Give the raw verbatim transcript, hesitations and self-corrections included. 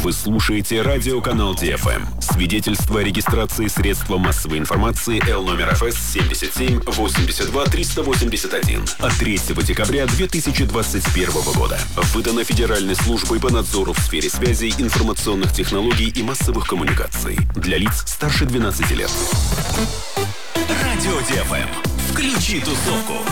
Вы слушаете радиоканал Ди Эф Эм. Свидетельство о регистрации средства массовой информации Л номер Эф Эс семьдесят семь восемьдесят два триста восемьдесят один от третьего декабря две тысячи двадцать первого года. Выдано Федеральной службой по надзору в сфере связей, информационных технологий и массовых коммуникаций для лиц старше двенадцати лет. Радио Ди Эф Эм. Включи тусовку.